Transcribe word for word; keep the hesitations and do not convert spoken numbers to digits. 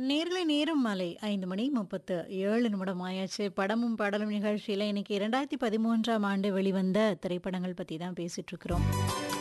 நேர்களை நேரம் மாலை ஐந்து மணி முப்பத்து ஏழு நிமிடம் ஆயாச்சு. படமும் பாடலும் நிகழ்ச்சியில இன்னைக்கு இரண்டாயிரத்து பதிமூன்றாம் ஆண்டு வெளிவந்த திரைப்படங்கள் பத்தி தான் பேசிட்டு இருக்கிறோம்.